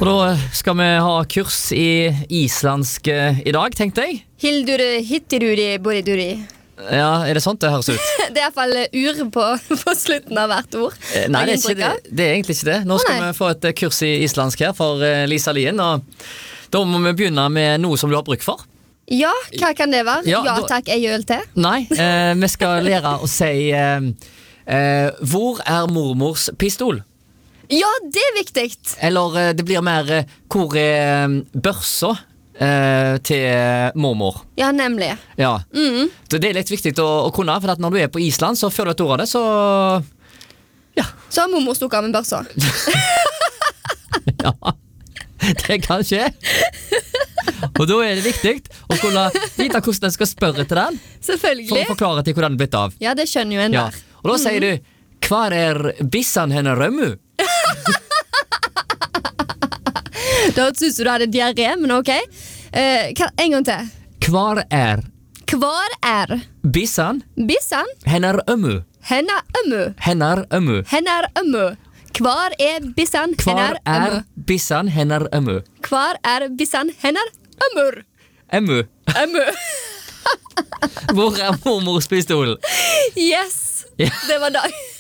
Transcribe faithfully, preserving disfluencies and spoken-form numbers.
Og da skal vi ha kurs i islandsk i dag, tenkte jeg. Hildure hittiruri boriduri. Ja, er det sånt det høres ut? Det er i hvert fall ur på, på slutten av hvert ord. Eh, Nei, det er, ikke det. det er egentlig ikke det. Nå skal Å, nei. vi få et eh, kurs i islandsk her for eh, Lisa Lien, og da må vi begynne med noe som du har bruk for. Ja, hva kan det være? Ja, Ja, da- takk, jeg gjør til. Nei, eh, vi skal lære å si eh, eh, hvor er mormors pistol? Ja, det er viktig. Eller eh, det blir mer eh, hvor er eh, børsa eh, til mormor? Ja, nemlig. Ja. Mm. Så det er litt viktig å, å kunne, for at når du er på Island, så før du vet ordet av det, så ja. Så har mormor stukket av med børsa. Ja, det kan skje. Og da er det viktig å kunne vite hvordan en skal spørre til den, for å Selvfølgelig. forklare til hvordan det er blitt av. Ja, det skjønner jo en Ja. der. Og da sier du, hvar er bissan henne rømmu? Da synes du du hadde diaré, men ok. Eh, hva- en gang til. Hvar er Hvar er bissan bissan? henne rømmu? Henne ømmu. Henne rømmu. Henne ømmu. Hvar er bissan? Hvar Henne er ømmu. bissan henne rømmu? Hvar er bissan? Henne ømmur. Emmu. Ømmu. Hvor er mormors pistol? Yes. Ja. Det var dag.